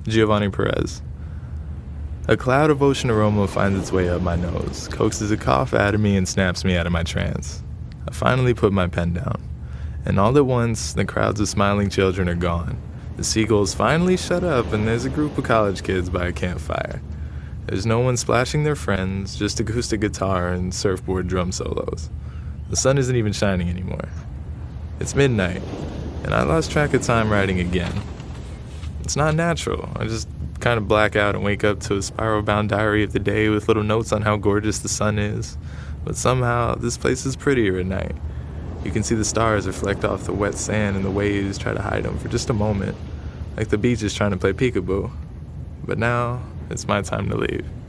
Giovanni Perez. A cloud of ocean aroma finds its way up my nose, coaxes a cough out of me, and snaps me out of my trance. I finally put my pen down, and all at once, the crowds of smiling children are gone. The seagulls finally shut up, and there's a group of college kids by a campfire. There's no one splashing their friends, just acoustic guitar and surfboard drum solos. The sun isn't even shining anymore. It's midnight, and I lost track of time writing again. It's not natural. I just kind of black out and wake up to a spiral-bound diary of the day with little notes on how gorgeous the sun is. But somehow, this place is prettier at night. You can see the stars reflect off the wet sand and the waves try to hide them for just a moment, like the beach is trying to play peekaboo. But now, it's my time to leave.